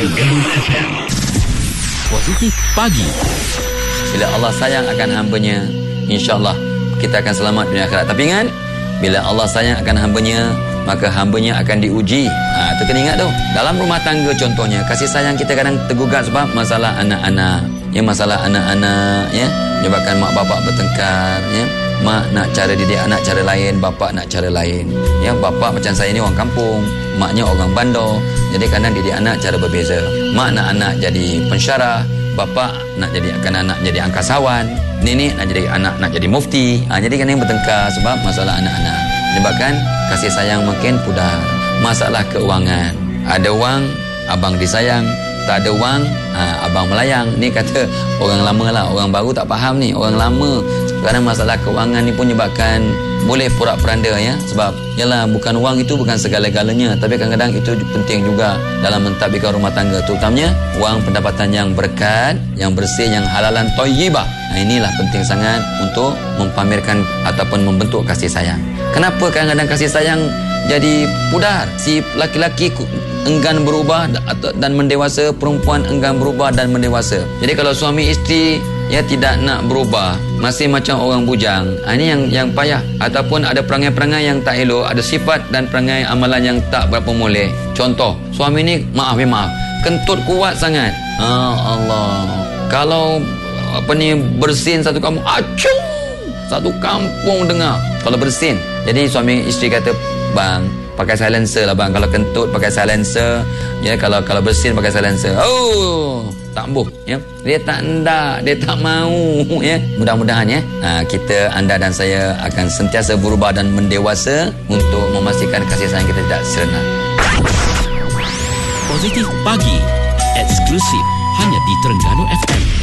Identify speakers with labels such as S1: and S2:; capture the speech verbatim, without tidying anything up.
S1: Terengganu F M. Positif Pagi.
S2: Bila Allah sayang akan hamba-Nya, insya-Allah kita akan selamat dunia akhirat. Tapi ingat, bila Allah sayang akan hamba-Nya, maka hamba-Nya akan diuji. Ha, tu kena ingat tu. Dalam rumah tangga contohnya, kasih sayang kita kadang tergugat sebab masalah anak-anak. Ya, masalah anak-anak, ya, menyebabkan mak bapak bertengkar, ya. Mak nak cara didik anak cara lain, bapak nak cara lain. Ya, bapak macam saya ni orang kampung, maknya orang bandar. Jadi kadang didik anak cara berbeza. Mak nak anak jadi pensyarah, bapa nak jadi akan anak jadi angkasawan, nenek nak jadi anak nak jadi mufti. Ha, jadi kan yang bertengkar sebab masalah anak-anak. Menyebabkan kasih sayang makin pudar. Masalah keuangan, ada wang abang disayang, tak ada wang ha, abang melayang. Ni kata orang lama lah, orang baru tak faham ni. Orang lama sekarang masalah keuangan ni pun menyebabkan boleh porak-peranda, ya. Sebab yalah, bukan wang itu bukan segala-galanya, tapi kadang-kadang itu penting juga dalam mentadbirkan rumah tangga, terutamanya wang pendapatan yang berkat, yang bersih, yang halalan thayyibah. Nah, inilah penting sangat untuk mempamerkan ataupun membentuk kasih sayang. Kenapa kadang-kadang kasih sayang jadi pudar? Si laki-laki enggan berubah dan mendewasa, perempuan enggan berubah dan mendewasa. Jadi kalau suami isteri ya tidak nak berubah, masih macam orang bujang, ha, ini yang yang payah. Ataupun ada perangai-perangai yang tak elok, ada sifat dan perangai amalan yang tak berapa molek. Contoh, suami ni maaf ya maaf, kentut kuat sangat. Ah, Allah. Kalau apa ni bersin satu kampung, acung, satu kampung dengar kalau bersin. Jadi suami isteri kata, bang, pakai silencer lah bang. Kalau kentut pakai silencer, ya, kalau kalau bersin pakai silencer. Oh, tak boh, ya. Dia tak hendak, dia tak mau, ya. Mudah-mudahan, ya, ha, kita, anda dan saya akan sentiasa berubah dan mendewasa untuk memastikan kasih sayang kita tidak serena.
S1: Positif Pagi, eksklusif hanya di Terengganu F M.